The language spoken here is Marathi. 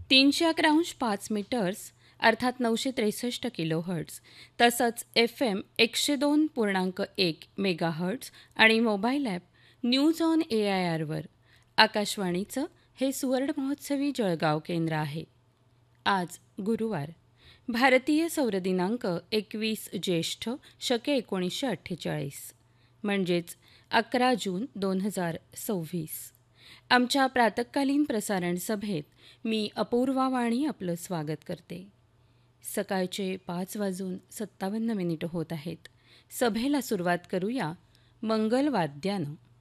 311.5 मीटर्स अर्थात 963 किलोहर्ट्ज तसंच FM 102.1 मेगाहर्ट्ज आणि मोबाईल ॲप न्यूज ऑन AIRवर आकाशवाणीचं हे सुवर्ण महोत्सवी जळगाव केंद्र आहे. आज गुरुवार भारतीय सौर दिनांक 21 ज्येष्ठ शके 1948 म्हणजेच 11 जून 2026. आमच्या प्रातःकालीन प्रसारण सभेत मी अपूर्वा वाणी आपलं स्वागत करते. सकाळचे 5:57 होत आहेत. सभेला सुरुवात करूया मंगलवाद्यानं.